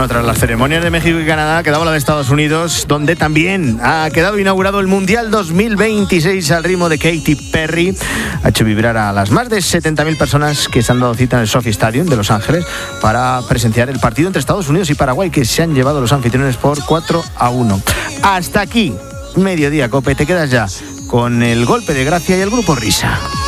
Bueno, tras las ceremonias de México y Canadá, quedaba la de Estados Unidos, donde también ha quedado inaugurado el Mundial 2026 al ritmo de Katy Perry. Ha hecho vibrar a las más de 70.000 personas que se han dado cita en el SoFi Stadium de Los Ángeles para presenciar el partido entre Estados Unidos y Paraguay, que se han llevado los anfitriones por 4-1. Hasta aquí, Mediodía Cope. Te quedas ya con el golpe de gracia y el grupo Risa.